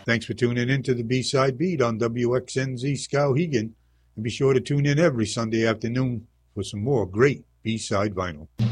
Thanks for tuning in to the B-Side Beat on WXNZ Skowhegan. And be sure to tune in every Sunday afternoon for some more great B-Side vinyl.